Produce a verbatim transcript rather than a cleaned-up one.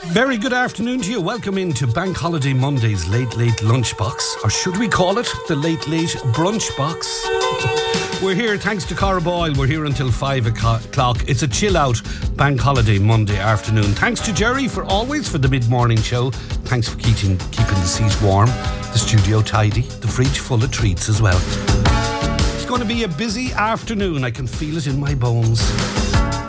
Very good afternoon to you. Welcome into Bank Holiday Monday's Late Late Lunchbox, or should we call it the Late Late Brunch Box? We're here thanks to Cara Boyle. We're here until five o'clock. It's a chill out Bank Holiday Monday afternoon. Thanks to Jerry for always for the mid-morning show. Thanks for keeping, keeping the seats warm, the studio tidy, the fridge full of treats as well. It's going to be a busy afternoon. I can feel it in my bones.